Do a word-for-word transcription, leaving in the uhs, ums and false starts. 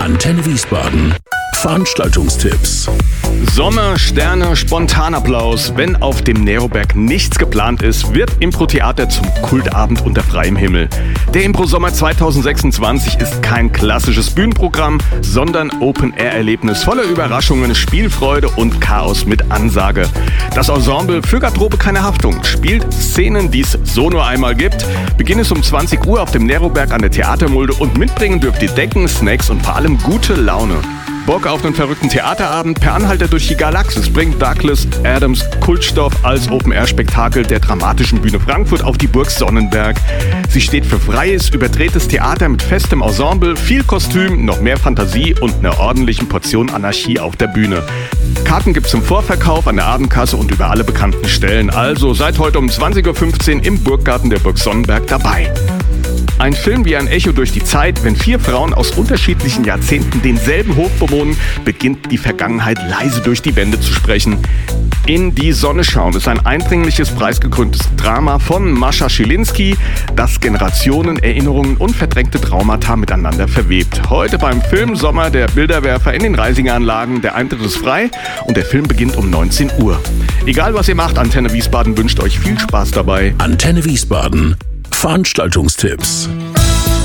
Antenne Wiesbaden. Veranstaltungstipps. Sommer, Sterne, Spontanapplaus. Wenn auf dem Neroberg nichts geplant ist, wird Impro-Theater zum Kultabend unter freiem Himmel. Der Impro-Sommer zwanzig sechsundzwanzig ist kein klassisches Bühnenprogramm, sondern Open-Air-Erlebnis voller Überraschungen, Spielfreude und Chaos mit Ansage. Das Ensemble für Garderobe keine Haftung spielt Szenen, die es so nur einmal gibt. Beginn ist um zwanzig Uhr auf dem Neroberg an der Theatermulde und mitbringen dürft ihr Decken, Snacks und vor allem gute Laune. Bock auf einen verrückten Theaterabend? Per Anhalter durch die Galaxis bringt Douglas Adams Kultstoff als Open-Air-Spektakel der dramatischen Bühne Frankfurt auf die Burg Sonnenberg. Sie steht für freies, überdrehtes Theater mit festem Ensemble, viel Kostüm, noch mehr Fantasie und einer ordentlichen Portion Anarchie auf der Bühne. Karten gibt's im Vorverkauf, an der Abendkasse und über alle bekannten Stellen. Also seid heute um zwanzig Uhr fünfzehn im Burggarten der Burg Sonnenberg dabei. Ein Film wie ein Echo durch die Zeit, wenn vier Frauen aus unterschiedlichen Jahrzehnten denselben Hof bewohnen, beginnt die Vergangenheit leise durch die Wände zu sprechen. In die Sonne schauen ist ein eindringliches, preisgekröntes Drama von Mascha Schilinski, das Generationen, Erinnerungen und verdrängte Traumata miteinander verwebt. Heute beim Film Sommer der Bilderwerfer in den Reisinger Anlagen. Der Eintritt ist frei und der Film beginnt um neunzehn Uhr. Egal was ihr macht, Antenne Wiesbaden wünscht euch viel Spaß dabei. Antenne Wiesbaden. Veranstaltungstipps.